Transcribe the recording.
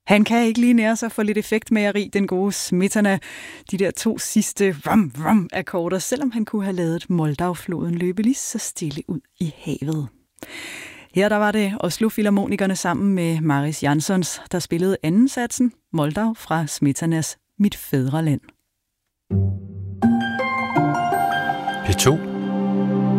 Han kan ikke lige nære sig for lidt effektmageri, den gode Smetana. De der 2 sidste rum-rum-akkorder, selvom han kunne have ladet Moldau-floden løbe lige så stille ud i havet. Her der var det Oslo Filharmonikerne sammen med Mariss Jansons, der spillede anden satsen, Moldau fra Smetanas Mit fædreland. P2